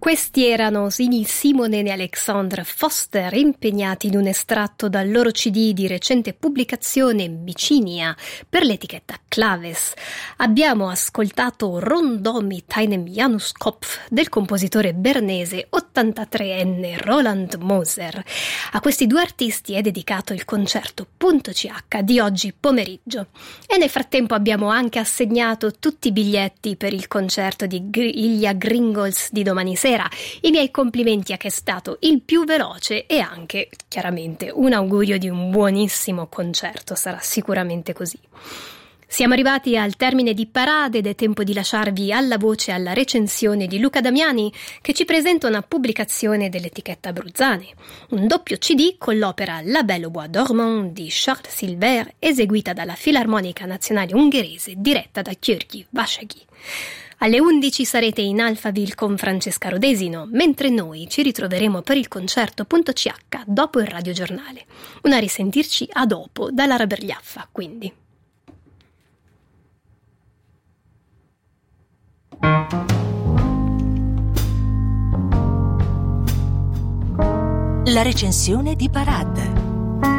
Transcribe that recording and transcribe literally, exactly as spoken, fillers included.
Questi erano Sini Simonen e Alexandre Foster, impegnati in un estratto dal loro C D di recente pubblicazione Bicinia per l'etichetta Claves. Abbiamo ascoltato Rondò mit einem Januskopf del compositore bernese ottantatreenne Roland Moser. A questi due artisti è dedicato il concerto Punto C H di oggi pomeriggio. E nel frattempo abbiamo anche assegnato tutti i biglietti per il concerto di Gr- Ilya Gringols di domani sera. I miei complimenti a chi è stato il più veloce e anche, chiaramente, un augurio di un buonissimo concerto. Sarà sicuramente così. Siamo arrivati al termine di Parade ed è tempo di lasciarvi alla voce alla recensione di Luca Damiani, che ci presenta una pubblicazione dell'etichetta Bruzzane, un doppio C D con l'opera La Belle au Bois dormant di Charles Silver, eseguita dalla Filarmonica Nazionale Ungherese diretta da György Vasagi. Alle undici sarete in Alphaville con Francesca Rodesino, mentre noi ci ritroveremo per il concerto Punto C H dopo il radiogiornale. Una risentirci a dopo dalla Rabergliaffa, quindi. La recensione di Parade.